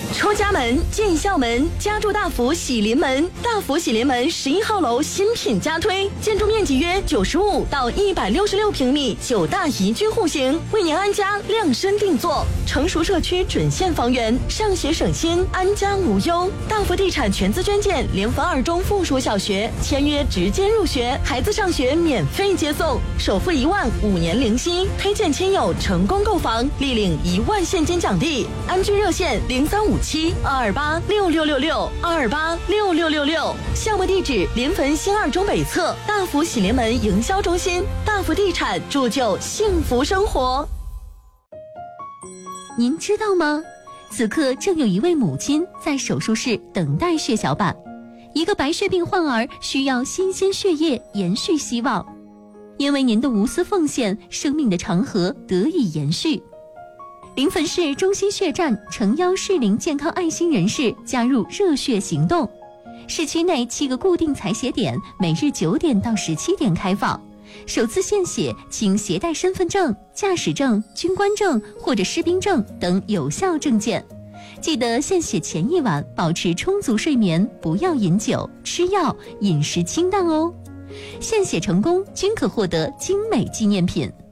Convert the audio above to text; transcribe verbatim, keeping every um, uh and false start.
出家门进校门，家住大福喜临门。大福喜临门十一号楼新品加推，建筑面积约九十五到一百六十六平米，九大宜居户型，为您安家量身定做。成熟社区准现房源，上学省心，安家无忧。大福地产全资捐建联防二中附属小学，签约直接入学，孩子上学免费接送，首付一万，五年零息。推荐亲友成功购房，立领一万现金奖励。安居热线零三五七二二八六六六六二二八六六六六。项目地址：临汾新二中北侧大福喜临门营销中心。大福地产铸就幸福生活。 您知道吗？此刻正有一位母亲在手术室等待血小板，一个白血病患儿需要新鲜血液延续希望。因为您的无私奉献，生命的长河得以延续。临汾市中心血站诚邀适龄健康爱心人士加入热血行动。市区内七个固定采血点，每日九点到十七点开放。首次献血请携带身份证、驾驶证、军官证或者士兵证等有效证件。记得献血前一晚保持充足睡眠，不要饮酒、吃药，饮食清淡哦。献血成功均可获得精美纪念品。